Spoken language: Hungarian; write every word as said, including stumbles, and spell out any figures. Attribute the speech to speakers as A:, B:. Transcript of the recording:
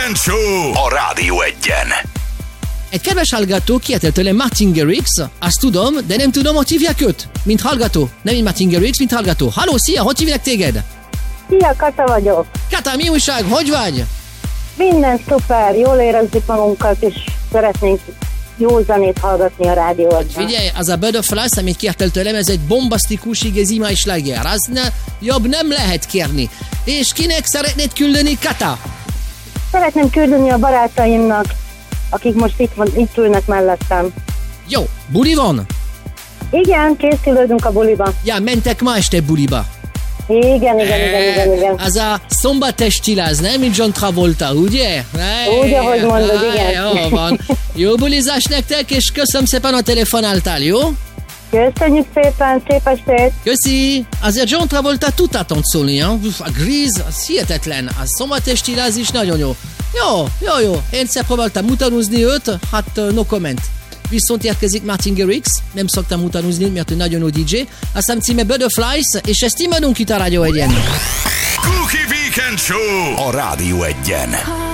A: Show a Rádió Egyen.
B: Egy kedves hallgató kietett tőlem Martin Garrix, azt tudom, de nem tudom, hogy hívják őt, mint hallgató. Nem mint Martin Garrix, mint hallgató. Halló, szia, hogy hívják téged?
C: Szia, Kata vagyok.
B: Kata, mi újság, hogy vagy?
C: Minden szuper, jól érezzük magunkat, és szeretnénk jó zenét hallgatni a rádióban.
B: Figyelj, az a Bird of Life, amit kértél tőlem, ez egy bombasztikus igazi sláger. Az ne, jobb nem lehet kérni. És kinek szeretnéd küldeni, Kata?
C: Szeretném küldeni a barátaimnak, akik most itt, van, itt ülnek mellettem.
B: Jó, buli van?
C: Igen, készülődünk a buliba.
B: Ja, mentek ma este buliba.
C: Igen, igen, igen, igen, igen.
B: Az a szombates csiláz, nem? Mint John Travolta, ugye?
C: Úgy, ahogy mondod, igen.
B: Jó van. Jó bulizás nektek, és köszönöm szépen, a telefonáltál, jó?
C: Köszönjük szépen, szép estét!
B: Köszi! Azért John Travolta tudtátok szólni, ja? A Grease, az hihetetlen, a szombates csiláz is nagyon jó. Jó, jó, jó. Én egyszer próbáltam utánozni őt, hát no comment. Viszont érkezik Martin Garrix, nem szoktam utánozni, mert ő nagyon jó dé dzsé. Aztán címe Butterflies, és ezt imádunk itt a Rádió Egyen.
A: Cookie Weekend Show a Rádió Egyen.